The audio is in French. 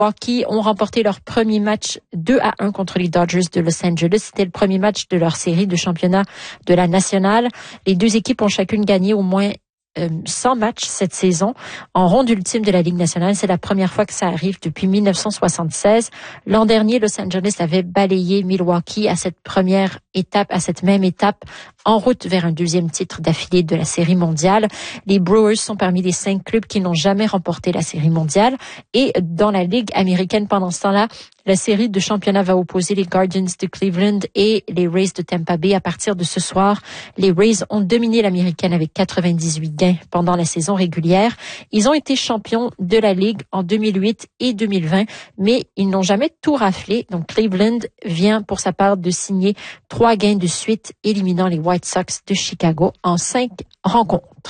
Milwaukee ont remporté leur premier match 2-1 contre les Dodgers de Los Angeles. C'était le premier match de leur série de championnat de la nationale. Les deux équipes ont chacune gagné au moins 100 matchs cette saison en ronde ultime de la Ligue nationale. C'est la première fois que ça arrive depuis 1976. L'an dernier, Los Angeles avait balayé Milwaukee à cette première étape, à cette même étape, en route vers un deuxième titre d'affilée de la Série mondiale. Les Brewers sont parmi les 5 clubs qui n'ont jamais remporté la Série mondiale. Et dans la Ligue américaine, pendant ce temps-là, la série de championnat va opposer les Guardians de Cleveland et les Rays de Tampa Bay. À partir de ce soir, les Rays ont dominé l'américaine avec 98 gains pendant la saison régulière. Ils ont été champions de la Ligue en 2008 et 2020, mais ils n'ont jamais tout raflé. Donc Cleveland vient pour sa part de signer 3 gains de suite, éliminant les White Sox de Chicago en 5 rencontres.